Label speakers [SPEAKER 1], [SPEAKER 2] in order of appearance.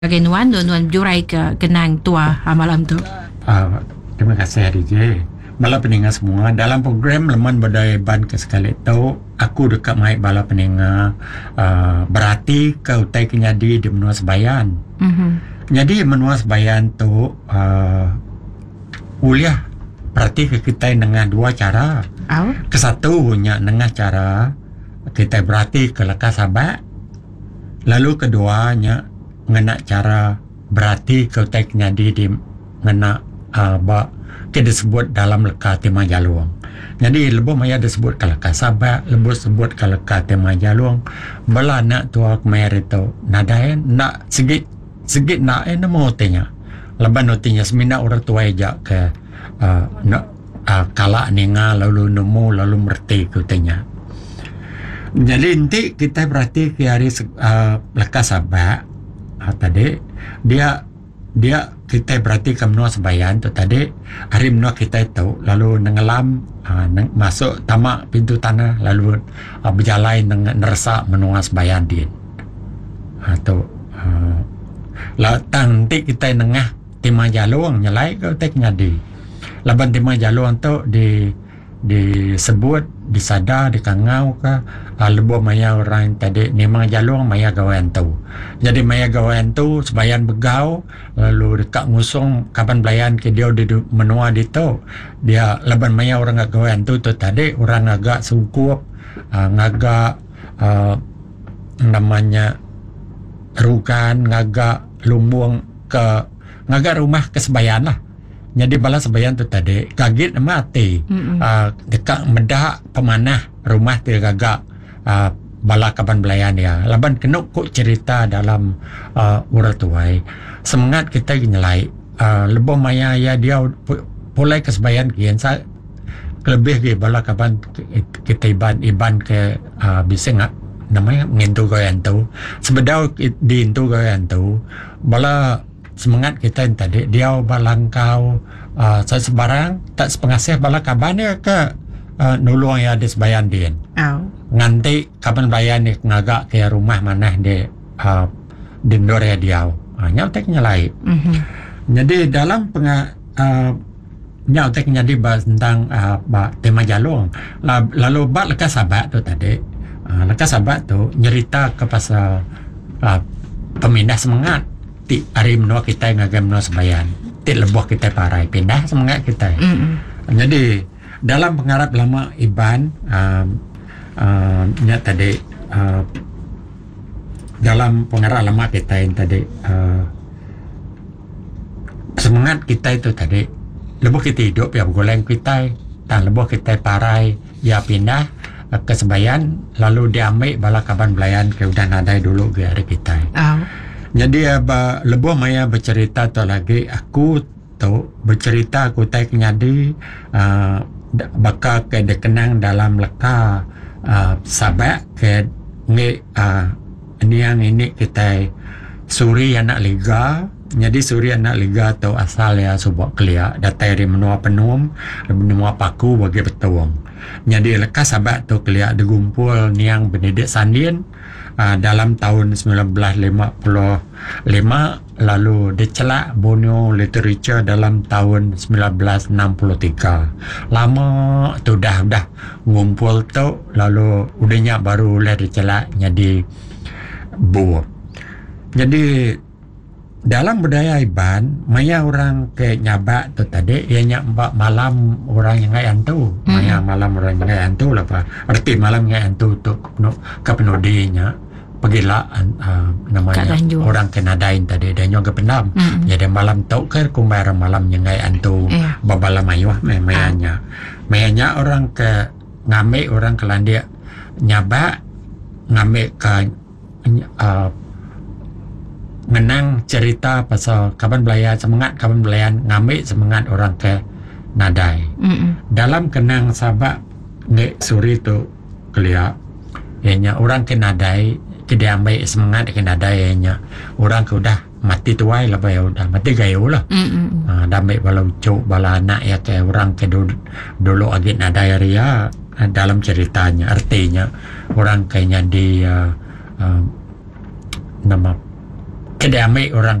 [SPEAKER 1] Sebagai Nuan jurai ke kenang tua malam tu.
[SPEAKER 2] Terima kasih DJ. Bala pendengar semua, dalam program Leman Badai Ban ke sekali tu, aku dekat mai bala pendengar berarti ke utai kenyadi di menua sebayan. Jadi menua sebayan tu uliah berarti ke kita dengan dua cara. Kesatunya dengan cara kita berarti ke lekas sahabat. Lalu keduanya ngena cara berarti ke utai kenyadi di ngena kita disebut dalam leka tema jaluang. Jadi lebih maya disebut ke leka sahabat, lebih sebut ke leka tema jaluang. Bala nak tua kemer itu nadai nak segit nak namo tanya. Leban notinya semina orang tua aja ke nak kala ninga lalu nemu lalu merti ke tanya. Jadi nanti kita berarti ke hari leka sahabat tadi dia kita berarti ke menua sebayan tu tadi hari menua kita itu lalu nenggelam masuk tamak pintu tanah lalu berjalan dengan nerasa menua sebayan dia tu nanti kita nengah tema jaluang nyalai ke tek nyadi laban tema jaluang tu disebut disada dikangau ke lebih maya orang tadi memang jaluang maya gawain tu. Jadi maya gawain tu sebayan begau lalu dekat ngusung kapan belayan ke dia di menua di tu dia leban maya orang agak gawain tu tadi orang agak sungkup ngagak namanya rugan ngagak lumbung ke ngagak rumah ke sebayan lah. Jadi bala sebayan tu tadi kaget mati dekat medak pemanah rumah tu gagak bala kapan belayan dia laban kena kok cerita dalam urat tuai semangat kita nyelai lebih maya ya dia pulai ke sebayan kian sa lebih ke bala kapan kita iban ke bising namanya ngintu goyan tu sebedau di intu goyan tu bala semangat kita yang tadi dia balangkau saya sebarang tak sepengasih bala kabannya ke nulung ya di sebayan dia nganti kapan bayan ni ngagak ke rumah mana di dindor ya dia nyautek nyalai jadi dalam nyautek nyadi tentang tema jalung lalu bak lekas sahabat tu tadi lekas sahabat tu nyerita ke pasal pemindah semangat ti hari menua kita ngagam menua sebayan ti lebuh kita parai pindah semangat kita jadi dalam pengarap lama Iban nya tadi dalam pengarap lama kita yang tadi semangat kita itu tadi lebuh kita hidup ya bergoleng kita dan lebuh kita parai ya pindah ke sebayan lalu diambil bala kaban belayan ke udah nadai dulu ke hari kita jadi lebuh maya bercerita tu lagi aku tu bercerita aku tak nyadi bakal ke dikenang dalam leka sahabat ke ini kita suri anak liga jadi suri anak liga tu asal ya subak kelia datai dari menua penum menua paku bagi betuang jadi leka sahabat tu kelia digumpul niang Benedict Sandin dalam tahun 1955 lalu dicelak Borneo Literature dalam tahun 1963 lama tu dah ngumpul tu lalu udahnya baru lah dicelak jadi buah jadi dalam budaya Iban maya orang ke nyabak tu tadi ia nyabak malam orang yang ngayan tu maya malam orang yang ngayan tu lah apa arti malam ngayan tu kapenodinya pergilah namanya orang Kanadain tadi dan juga pendam jadi malam tu ke kumbar malam yang ngayan tu babala mayuah mayanya orang ke ngambil orang ke landia nyabak ngambil ke menang cerita pasal kapan belayan semangat kapan belayan ngambil semangat orang ke nadai dalam kenang sahabat nge suri tu kelia ianya orang ke nadai ke dia ambil semangat ke nadai ianya orang ke udah mati tuai lah ya udah mati gayo lah dah ambil bala ucuk bala anak ya ke orang ke dulu agit nadai ria dalam ceritanya artinya orang kayaknya di nama Kedai ambil orang